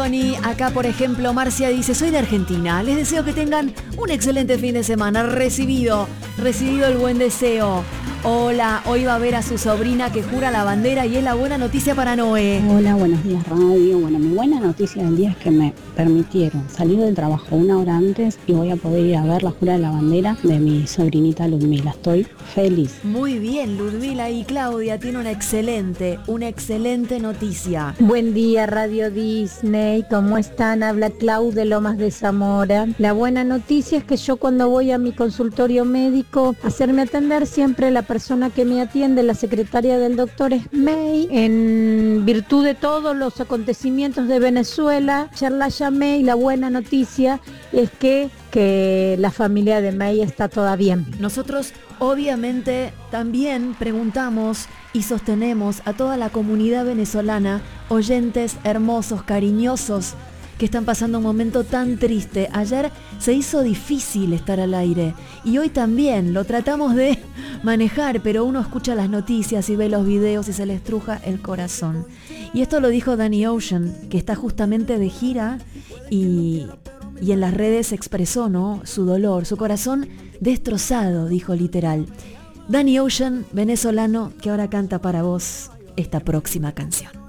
Acá, por ejemplo, Marcia dice: soy de Argentina, les deseo que tengan un excelente fin de semana. Recibido el buen deseo. Hola, hoy va a ver a su sobrina que jura la bandera y es la buena noticia para Noé. Hola, buenos días radio. Bueno, mi buena noticia del día es que me permitieron salir del trabajo 1 hora antes y voy a poder ir a ver la jura de la bandera de mi sobrinita Ludmila. Estoy feliz. Muy bien, Ludmila, y Claudia tiene una excelente noticia. Buen día, Radio Disney. ¿Cómo están? Habla Clau de Lomas de Zamora. La buena noticia es que yo cuando voy a mi consultorio médico a hacerme atender, siempre la persona que me atiende, la secretaria del doctor, es May. En virtud de todos los acontecimientos de Venezuela, ayer la llamé y la buena noticia es que la familia de May está toda bien. Nosotros obviamente también preguntamos y sostenemos a toda la comunidad venezolana, oyentes hermosos, cariñosos, que están pasando un momento tan triste. Ayer se hizo difícil estar al aire y hoy también lo tratamos de manejar, pero uno escucha las noticias y ve los videos y se le estruja el corazón. Y esto lo dijo Danny Ocean, que está justamente de gira y en las redes expresó, ¿no?, su dolor, su corazón destrozado, dijo literal. Danny Ocean, venezolano, que ahora canta para vos esta próxima canción.